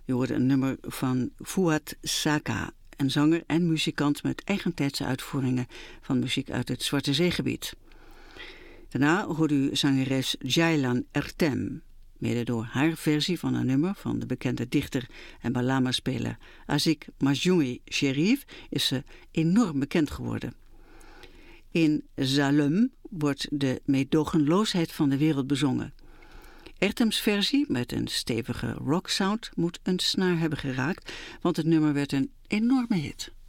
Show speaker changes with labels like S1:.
S1: Je hoorde een nummer van Fouad Saka, een zanger en muzikant met eigentijdse uitvoeringen van muziek uit het Zwarte Zeegebied. Daarna hoorde u zangeres Ceylan Ertem. Mede door haar versie van een nummer van de bekende dichter en balama-speler Azik Majjoumi Sherif is ze enorm bekend geworden. In Zalem wordt de meedogenloosheid van de wereld bezongen. Ertems versie met een stevige rocksound moet een snaar hebben geraakt, want het nummer werd een enorme hit.